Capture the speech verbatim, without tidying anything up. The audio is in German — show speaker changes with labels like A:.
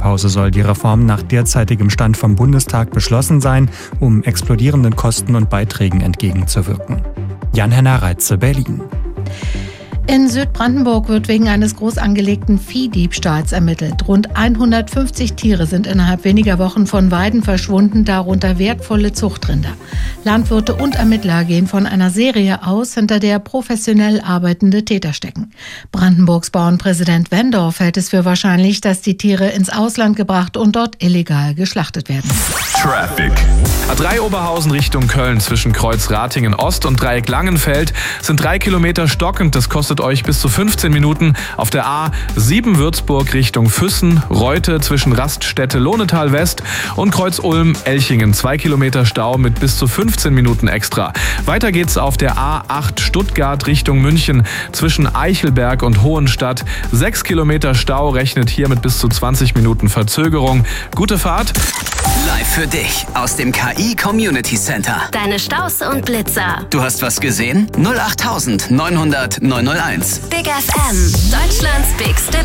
A: Winterpause soll die Reform nach derzeitigem Stand vom Bundestag beschlossen sein, um explodierenden Kosten und Beiträgen entgegenzuwirken. Jan-Henner Reitze, Berlin.
B: In Südbrandenburg wird wegen eines groß angelegten Viehdiebstahls ermittelt. Rund hundertfünfzig Tiere sind innerhalb weniger Wochen von Weiden verschwunden, darunter wertvolle Zuchtrinder. Landwirte und Ermittler gehen von einer Serie aus, hinter der professionell arbeitende Täter stecken. Brandenburgs Bauernpräsident Wendorf hält es für wahrscheinlich, dass die Tiere ins Ausland gebracht und dort illegal geschlachtet werden.
C: Traffic. A drei Oberhausen Richtung Köln zwischen Kreuz Ratingen Ost und Dreieck Langenfeld sind drei Kilometer stockend. Das kostet euch bis zu fünfzehn Minuten. Auf der A sieben Würzburg Richtung Füssen, Reute zwischen Raststätte Lohnetal West und Kreuz Ulm Elchingen. Zwei Kilometer Stau mit bis zu fünfzehn Minuten extra. Weiter geht's auf der A acht Stuttgart Richtung München zwischen Eichelberg und Hohenstadt. Sechs Kilometer Stau, rechnet hier mit bis zu zwanzig Minuten Verzögerung. Gute Fahrt.
D: Live für dich aus dem K I Community Center.
E: Deine Staus und Blitzer.
D: Du hast was gesehen? null acht neunhundert neunhundert neunhunderteins.
E: Big F M, Deutschlands bigste